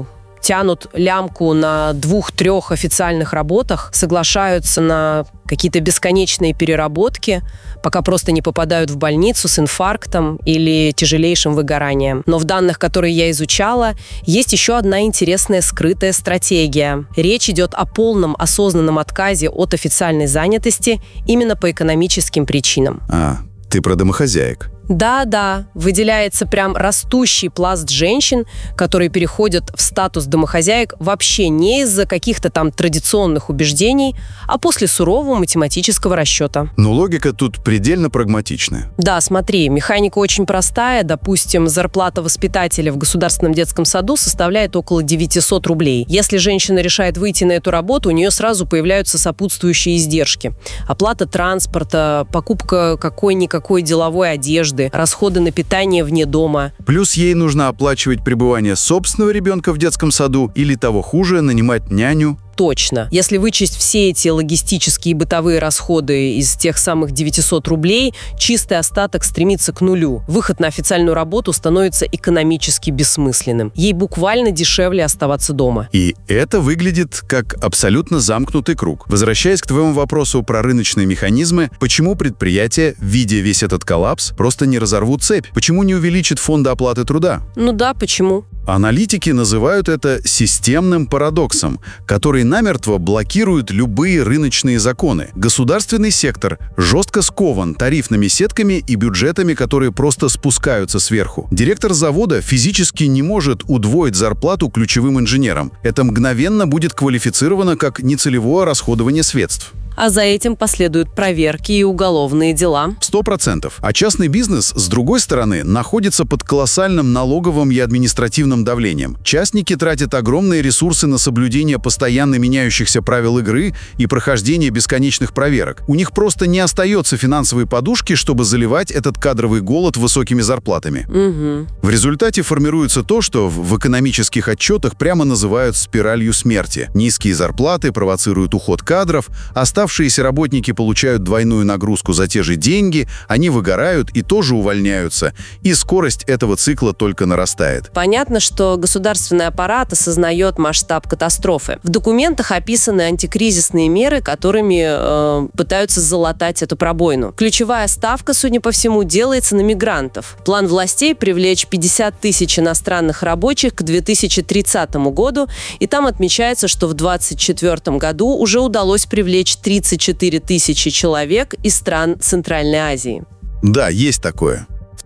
тянут лямку на 2-3 официальных работах, соглашаются на какие-то бесконечные переработки, пока просто не попадают в больницу с инфарктом или тяжелейшим выгоранием. Но в данных, которые я изучала, есть еще одна интересная скрытая стратегия. Речь идет о полном осознанном отказе от официальной занятости именно по экономическим причинам. Ты про домохозяек. Да, выделяется прям растущий пласт женщин, которые переходят в статус домохозяек вообще не из-за каких-то традиционных убеждений, а после сурового математического расчета. Но логика тут предельно прагматичная. Да, смотри, механика очень простая. Допустим, зарплата воспитателя в государственном детском саду составляет около 900 рублей. Если женщина решает выйти на эту работу, у нее сразу появляются сопутствующие издержки. Оплата транспорта, покупка какой-никакой деловой одежды, расходы на питание вне дома. Плюс ей нужно оплачивать пребывание собственного ребенка в детском саду или, того хуже, нанимать няню. Точно. Если вычесть все эти логистические и бытовые расходы из тех самых 900 рублей, чистый остаток стремится к нулю. Выход на официальную работу становится экономически бессмысленным. Ей буквально дешевле оставаться дома. И это выглядит как абсолютно замкнутый круг. Возвращаясь к твоему вопросу про рыночные механизмы, почему предприятия, видя весь этот коллапс, просто не разорвут цепь? Почему не увеличат фонды оплаты труда? Да, почему? Аналитики называют это системным парадоксом, который намертво блокирует любые рыночные законы. Государственный сектор жестко скован тарифными сетками и бюджетами, которые просто спускаются сверху. Директор завода физически не может удвоить зарплату ключевым инженерам. Это мгновенно будет квалифицировано как нецелевое расходование средств. А за этим последуют проверки и уголовные дела. 100%. А частный бизнес, с другой стороны, находится под колоссальным налоговым и административным давлением. Частники тратят огромные ресурсы на соблюдение постоянно меняющихся правил игры и прохождение бесконечных проверок. У них просто не остается финансовой подушки, чтобы заливать этот кадровый голод высокими зарплатами. В результате формируется то, что в экономических отчетах прямо называют спиралью смерти. Низкие зарплаты провоцируют уход кадров, оставшиеся работники получают двойную нагрузку за те же деньги, они выгорают и тоже увольняются, и скорость этого цикла только нарастает. Понятно, что государственный аппарат осознает масштаб катастрофы. В документах описаны антикризисные меры, которыми пытаются залатать эту пробоину. Ключевая ставка, судя по всему, делается на мигрантов. План властей привлечь 50 тысяч иностранных рабочих к 2030 году, и там отмечается, что в 2024 году уже удалось привлечь 34 тысячи человек из стран Центральной Азии. Да, есть такое. В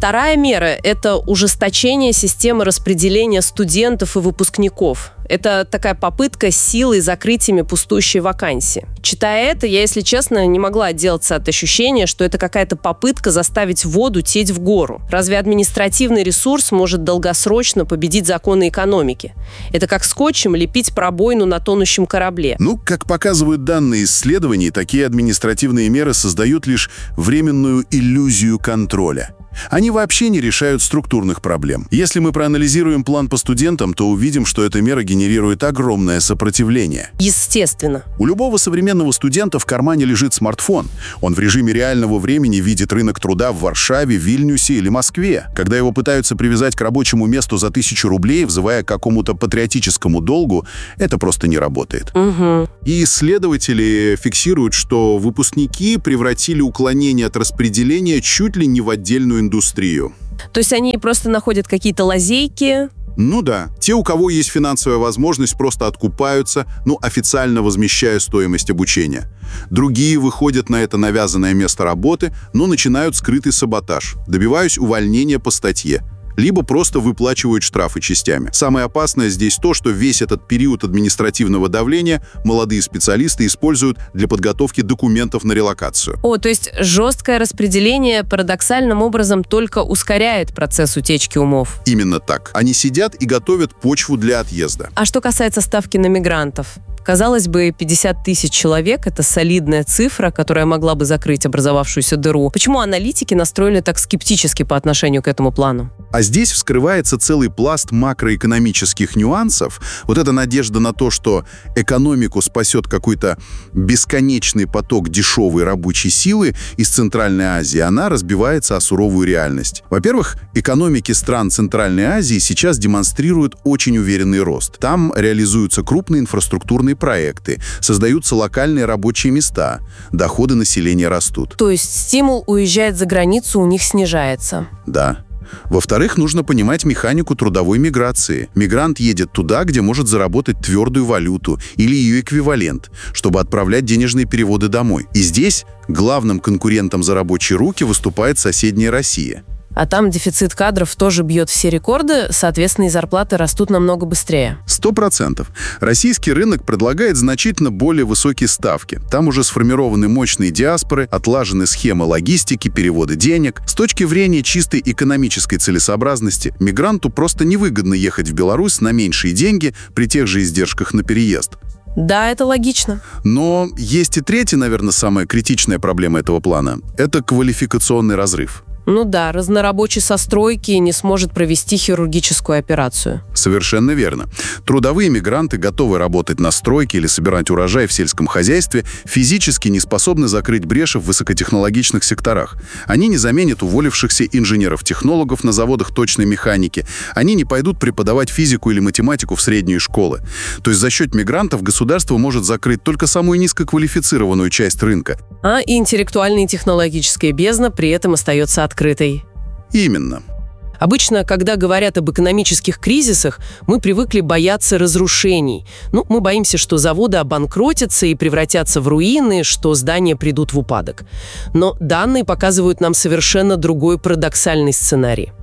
Вторая мера – это ужесточение системы распределения студентов и выпускников. Это такая попытка силой закрыть ими пустующие вакансии. Читая это, я, если честно, не могла отделаться от ощущения, что это какая-то попытка заставить воду течь в гору. Разве административный ресурс может долгосрочно победить законы экономики? Это как скотчем лепить пробоину на тонущем корабле. Как показывают данные исследований, такие административные меры создают лишь временную иллюзию контроля. Они вообще не решают структурных проблем. Если мы проанализируем план по студентам, то увидим, что эта мера генерирует огромное сопротивление. Естественно. У любого современного студента в кармане лежит смартфон. Он в режиме реального времени видит рынок труда в Варшаве, Вильнюсе или Москве. Когда его пытаются привязать к рабочему месту за 1000 рублей, взывая к какому-то патриотическому долгу, это просто не работает. Угу. И исследователи фиксируют, что выпускники превратили уклонение от распределения чуть ли не в отдельную индустрию. То есть они просто находят какие-то лазейки? Да. Те, у кого есть финансовая возможность, просто откупаются, официально возмещая стоимость обучения. Другие выходят на это навязанное место работы, но начинают скрытый саботаж, добиваясь увольнения по статье. Либо просто выплачивают штрафы частями. Самое опасное здесь то, что весь этот период административного давления молодые специалисты используют для подготовки документов на релокацию. То есть жесткое распределение парадоксальным образом только ускоряет процесс утечки умов. Именно так. Они сидят и готовят почву для отъезда. А что касается ставки на мигрантов? Казалось бы, 50 тысяч человек – это солидная цифра, которая могла бы закрыть образовавшуюся дыру. Почему аналитики настроены так скептически по отношению к этому плану? А здесь вскрывается целый пласт макроэкономических нюансов. Вот эта надежда на то, что экономику спасет какой-то бесконечный поток дешевой рабочей силы из Центральной Азии, она разбивается о суровую реальность. Во-первых, экономики стран Центральной Азии сейчас демонстрируют очень уверенный рост. Там реализуются крупные инфраструктурные проекты, создаются локальные рабочие места, доходы населения растут. То есть стимул уезжать за границу у них снижается? Да. Во-вторых, нужно понимать механику трудовой миграции. Мигрант едет туда, где может заработать твердую валюту или ее эквивалент, чтобы отправлять денежные переводы домой. И здесь главным конкурентом за рабочие руки выступает соседняя Россия. А там дефицит кадров тоже бьет все рекорды, соответственно, и зарплаты растут намного быстрее. 100%. Российский рынок предлагает значительно более высокие ставки. Там уже сформированы мощные диаспоры, отлажены схемы логистики, перевода денег. С точки зрения чистой экономической целесообразности, мигранту просто невыгодно ехать в Беларусь на меньшие деньги при тех же издержках на переезд. Да, это логично. Но есть и третья, наверное, самая критичная проблема этого плана. Это квалификационный разрыв. Да, разнорабочий со стройки не сможет провести хирургическую операцию. Совершенно верно. Трудовые мигранты, готовы работать на стройке или собирать урожай в сельском хозяйстве, физически не способны закрыть бреши в высокотехнологичных секторах. Они не заменят уволившихся инженеров-технологов на заводах точной механики. Они не пойдут преподавать физику или математику в средние школы. То есть за счет мигрантов государство может закрыть только самую низкоквалифицированную часть рынка. И интеллектуальная и технологическая бездна при этом остается открытой. Именно. Обычно, когда говорят об экономических кризисах, мы привыкли бояться разрушений. Мы боимся, что заводы обанкротятся и превратятся в руины, что здания придут в упадок. Но данные показывают нам совершенно другой парадоксальный сценарий.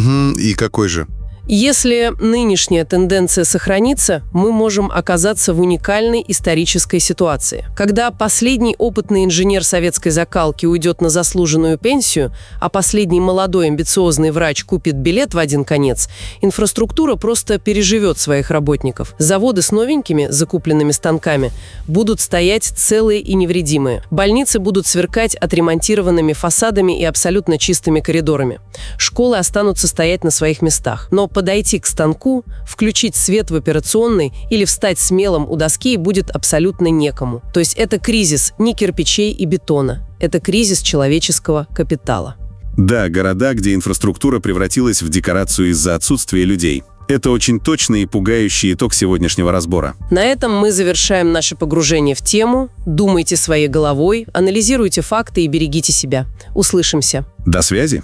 И какой же? Если нынешняя тенденция сохранится, мы можем оказаться в уникальной исторической ситуации. Когда последний опытный инженер советской закалки уйдет на заслуженную пенсию, а последний молодой амбициозный врач купит билет в один конец, инфраструктура просто переживет своих работников. Заводы с новенькими, закупленными станками, будут стоять целые и невредимые. Больницы будут сверкать отремонтированными фасадами и абсолютно чистыми коридорами. Школы останутся стоять на своих местах. Но подойти к станку, включить свет в операционной или встать смелым у доски будет абсолютно некому. То есть это кризис не кирпичей и бетона, это кризис человеческого капитала. Да, города, где инфраструктура превратилась в декорацию из-за отсутствия людей. Это очень точный и пугающий итог сегодняшнего разбора. На этом мы завершаем наше погружение в тему. Думайте своей головой, анализируйте факты и берегите себя. Услышимся. До связи.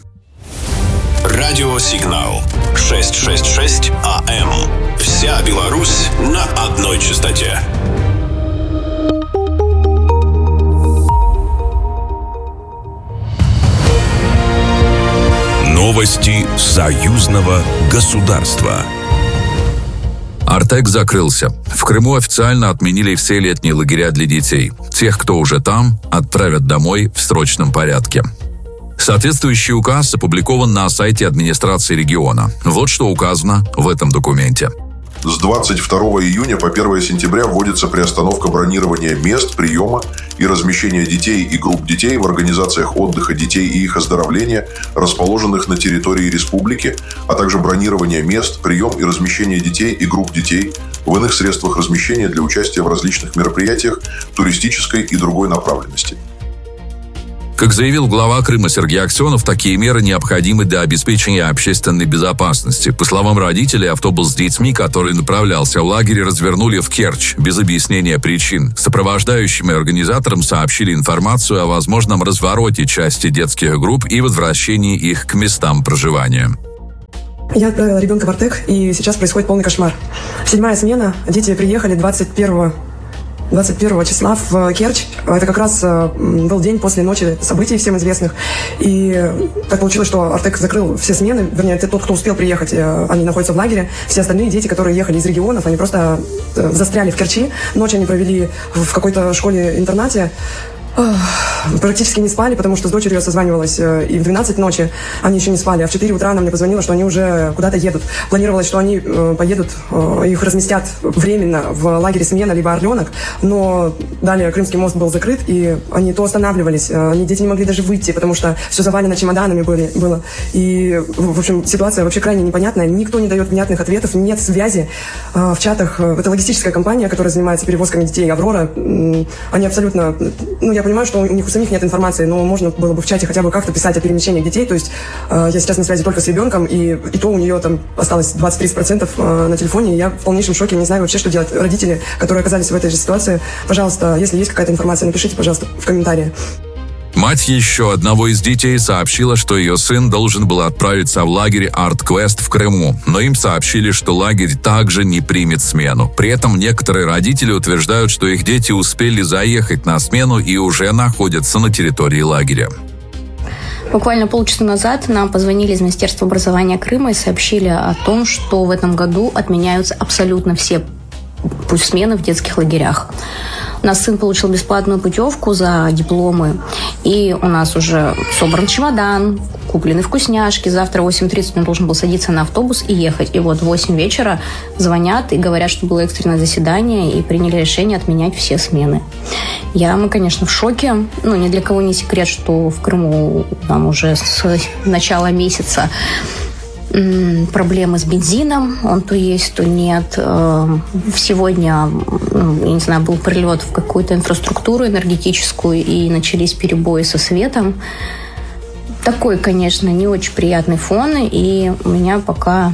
Радиосигнал 666 АМ. Вся Беларусь на одной частоте. Новости союзного государства. Артек закрылся. В Крыму официально отменили все летние лагеря для детей. Тех, кто уже там, отправят домой в срочном порядке. Соответствующий указ опубликован на сайте администрации региона. Вот что указано в этом документе. С 22 июня по 1 сентября вводится приостановка бронирования мест приема и размещения детей и групп детей в организациях отдыха детей и их оздоровления, расположенных на территории республики, а также бронирование мест, прием и размещение детей и групп детей в иных средствах размещения для участия в различных мероприятиях туристической и другой направленности. Как заявил глава Крыма Сергей Аксенов, такие меры необходимы для обеспечения общественной безопасности. По словам родителей, автобус с детьми, который направлялся в лагерь, развернули в Керчь без объяснения причин. Сопровождающим и организаторам сообщили информацию о возможном развороте части детских групп и возвращении их к местам проживания. Я отправила ребенка в Артек, и сейчас происходит полный кошмар. 7-я смена, дети приехали 21 числа в Керчь. Это как раз был день после ночи событий всем известных. И так получилось, что Артек закрыл все смены. Вернее, это тот, кто успел приехать, они находятся в лагере. Все остальные дети, которые ехали из регионов, они просто застряли в Керчи. Ночь они провели в какой-то школе-интернате. Практически не спали, потому что с дочерью я созванивалась, и в 12 ночи они еще не спали, а в 4 утра она мне позвонила, что они уже куда-то едут. Планировалось, что они поедут, их разместят временно в лагере «Смена» либо «Орленок», но далее Крымский мост был закрыт, и они то останавливались, дети не могли даже выйти, потому что все завалено чемоданами было. И, в общем, ситуация вообще крайне непонятная, никто не дает внятных ответов, нет связи в чатах. Это логистическая компания, которая занимается перевозками детей, «Аврора», они абсолютно, я понимаю, что у них у самих нет информации, но можно было бы в чате хотя бы как-то писать о перемещениях детей. То есть я сейчас на связи только с ребенком, и то у нее там осталось 20-30% на телефоне, и я в полнейшем шоке, не знаю вообще, что делать. Родители, которые оказались в этой же ситуации, пожалуйста, если есть какая-то информация, напишите, пожалуйста, в комментарии. Мать еще одного из детей сообщила, что ее сын должен был отправиться в лагерь «Арт-Квест» в Крыму, но им сообщили, что лагерь также не примет смену. При этом некоторые родители утверждают, что их дети успели заехать на смену и уже находятся на территории лагеря. Буквально полчаса назад нам позвонили из Министерства образования Крыма и сообщили о том, что в этом году отменяются абсолютно все смены в детских лагерях. У нас сын получил бесплатную путевку за дипломы, и у нас уже собран чемодан, куплены вкусняшки. Завтра в 8:30 он должен был садиться на автобус и ехать. И вот в 8 вечера звонят и говорят, что было экстренное заседание, и приняли решение отменять все смены. Мы, конечно, в шоке. Ни для кого не секрет, что в Крыму там уже с начала месяца проблемы с бензином, он то есть, то нет. Сегодня, я не знаю, был прилет в какую-то инфраструктуру энергетическую, и начались перебои со светом. Такой, конечно, не очень приятный фон, и у меня пока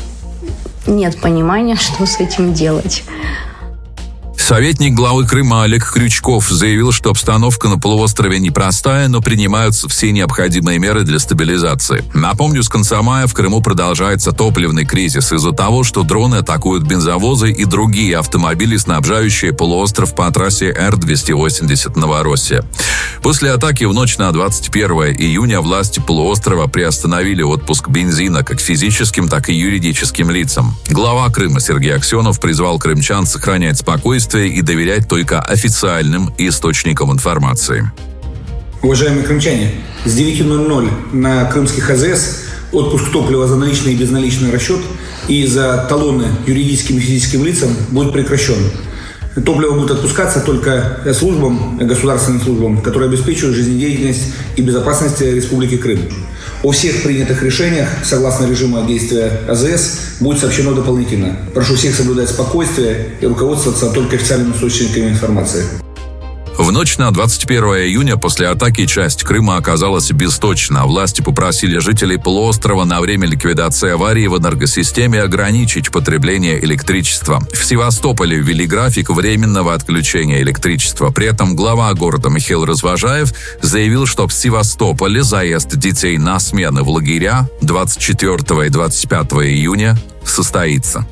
нет понимания, что с этим делать. Советник главы Крыма Олег Крючков заявил, что обстановка на полуострове непростая, но принимаются все необходимые меры для стабилизации. Напомню, с конца мая в Крыму продолжается топливный кризис из-за того, что дроны атакуют бензовозы и другие автомобили, снабжающие полуостров по трассе Р-280 Новороссия. После атаки в ночь на 21 июня власти полуострова приостановили отпуск бензина как физическим, так и юридическим лицам. Глава Крыма Сергей Аксенов призвал крымчан сохранять спокойствие и доверять только официальным источникам информации. Уважаемые крымчане, с 9:00 на крымских АЗС отпуск топлива за наличный и безналичный расчет и за талоны юридическим и физическим лицам будет прекращен. Топливо будет отпускаться только службам, государственным службам, которые обеспечивают жизнедеятельность и безопасность Республики Крым. О всех принятых решениях, согласно режиму действия АЗС, будет сообщено дополнительно. Прошу всех соблюдать спокойствие и руководствоваться только официальными источниками информации. В ночь на 21 июня после атаки часть Крыма оказалась бесточна. Власти попросили жителей полуострова на время ликвидации аварии в энергосистеме ограничить потребление электричества. В Севастополе ввели график временного отключения электричества. При этом глава города Михаил Развожаев заявил, что в Севастополе заезд детей на смены в лагеря 24 и 25 июня состоится.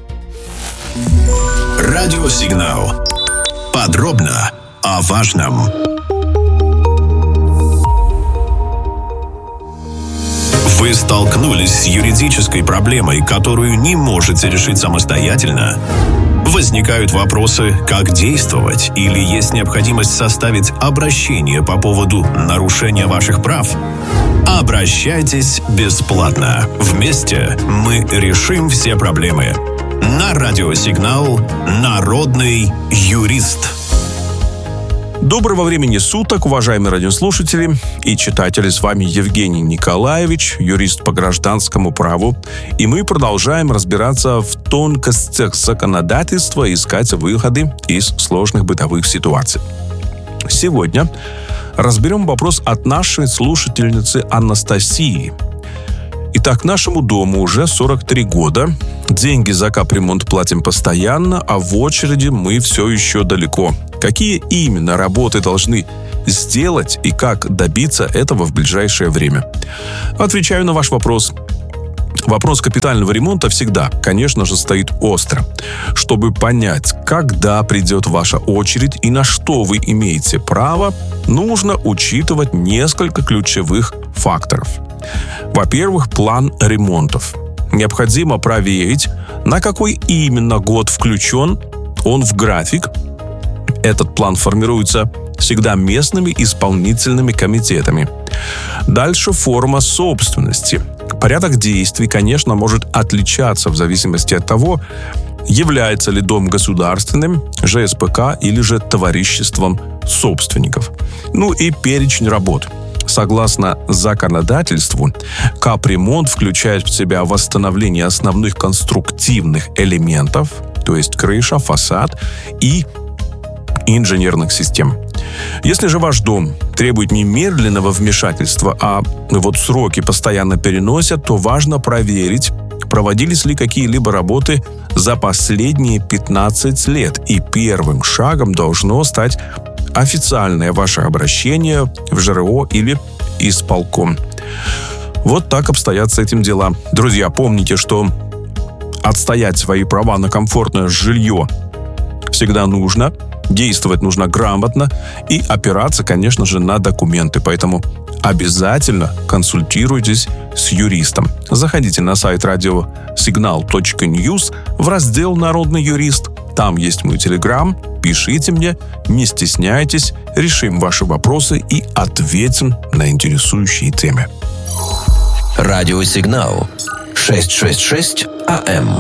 Радиосигнал. Подробно о важном. Вы столкнулись с юридической проблемой, которую не можете решить самостоятельно? Возникают вопросы, как действовать, или есть необходимость составить обращение по поводу нарушения ваших прав? Обращайтесь бесплатно. Вместе мы решим все проблемы. На радиосигнал «Народный юрист». Доброго времени суток, уважаемые радиослушатели и читатели. С вами Евгений Николаевич, юрист по гражданскому праву. И мы продолжаем разбираться в тонкостях законодательства и искать выходы из сложных бытовых ситуаций. Сегодня разберем вопрос от нашей слушательницы Анастасии. Итак, нашему дому уже 43 года. Деньги за капремонт платим постоянно, а в очереди мы все еще далеко. Какие именно работы должны сделать и как добиться этого в ближайшее время? Отвечаю на ваш вопрос. Вопрос капитального ремонта всегда, конечно же, стоит остро. Чтобы понять, когда придет ваша очередь и на что вы имеете право, нужно учитывать несколько ключевых факторов. Во-первых, план ремонтов. Необходимо проверить, на какой именно год включен он в график. Этот план формируется всегда местными исполнительными комитетами. Дальше форма собственности. Порядок действий, конечно, может отличаться в зависимости от того, является ли дом государственным, ЖСПК или же товариществом собственников. Ну и перечень работ. Согласно законодательству, капремонт включает в себя восстановление основных конструктивных элементов, то есть крыша, фасад и инженерных систем. Если же ваш дом требует немедленного вмешательства, а вот сроки постоянно переносят, то важно проверить, проводились ли какие-либо работы за последние 15 лет. И первым шагом должно стать официальное ваше обращение в ЖРО или исполком. Вот так обстоят с этим дела. Друзья, помните, что отстоять свои права на комфортное жилье всегда нужно, действовать нужно грамотно и опираться, конечно же, на документы. Поэтому обязательно консультируйтесь с юристом. Заходите на сайт radiosignal.news в раздел «Народный юрист». Там есть мой телеграм. Пишите мне, не стесняйтесь, решим ваши вопросы и ответим на интересующие темы. Радиосигнал 666 АМ.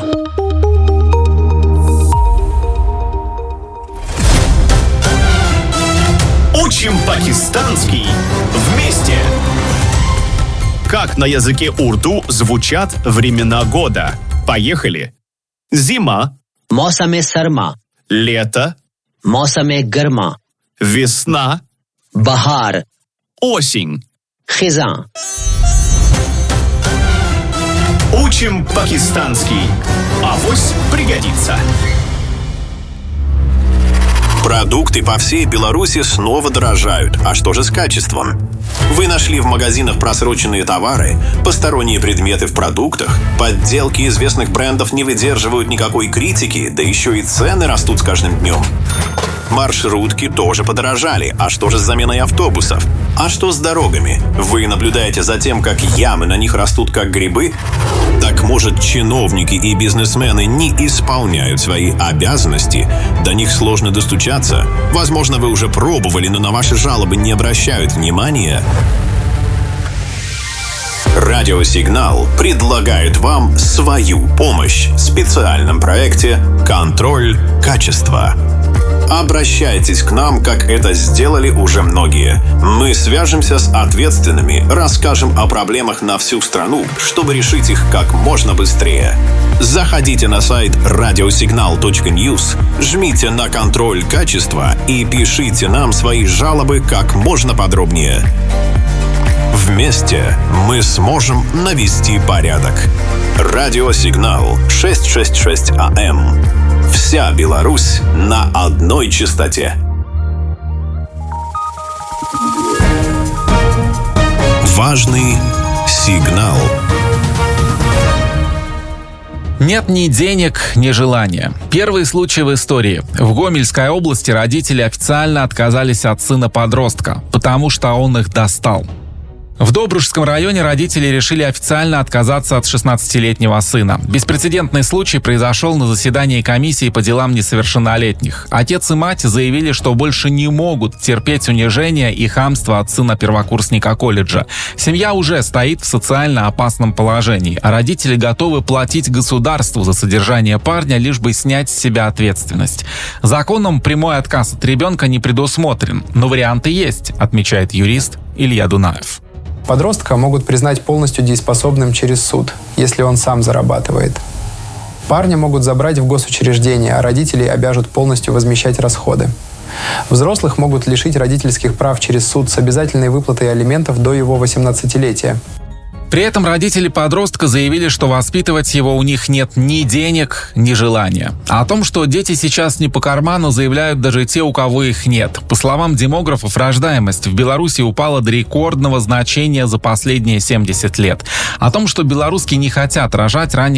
Учим пакистанский вместе. Как на языке урду звучат времена года? Поехали. Зима. मौसम सरमा. Лето. मौसम गर्मा. Весна. बहार. Осень. खिज़ां. Учим пакистанский. Авось пригодится. Продукты по всей Беларуси снова дорожают. А что же с качеством? Вы нашли в магазинах просроченные товары, посторонние предметы в продуктах, подделки известных брендов не выдерживают никакой критики, да еще и цены растут с каждым днем. Маршрутки тоже подорожали. А что же с заменой автобусов? А что с дорогами? Вы наблюдаете за тем, как ямы на них растут как грибы? Так может, чиновники и бизнесмены не исполняют свои обязанности? До них сложно достучаться? Возможно, вы уже пробовали, но на ваши жалобы не обращают внимания? Радиосигнал предлагает вам свою помощь в специальном проекте «Контроль качества». Обращайтесь к нам, как это сделали уже многие. Мы свяжемся с ответственными, расскажем о проблемах на всю страну, чтобы решить их как можно быстрее. Заходите на сайт radiosignal.news, жмите на контроль качества и пишите нам свои жалобы как можно подробнее. Вместе мы сможем навести порядок. Радиосигнал 666 АМ. Вся Беларусь на одной частоте. Важный сигнал. Нет ни денег, ни желания. Первый случай в истории. В Гомельской области родители официально отказались от сына-подростка, потому что он их достал. В Добружском районе родители решили официально отказаться от 16-летнего сына. Беспрецедентный случай произошел на заседании комиссии по делам несовершеннолетних. Отец и мать заявили, что больше не могут терпеть унижение и хамство от сына первокурсника колледжа. Семья уже стоит в социально опасном положении, а родители готовы платить государству за содержание парня, лишь бы снять с себя ответственность. Законом прямой отказ от ребенка не предусмотрен, но варианты есть, отмечает юрист Илья Дунаев. Подростка могут признать полностью дееспособным через суд, если он сам зарабатывает. Парня могут забрать в госучреждение, а родители обяжут полностью возмещать расходы. Взрослых могут лишить родительских прав через суд с обязательной выплатой алиментов до его 18-летия. При этом родители подростка заявили, что воспитывать его у них нет ни денег, ни желания. А о том, что дети сейчас не по карману, заявляют даже те, у кого их нет. По словам демографов, рождаемость в Беларуси упала до рекордного значения за последние 70 лет. О том, что белоруски не хотят рожать, ранее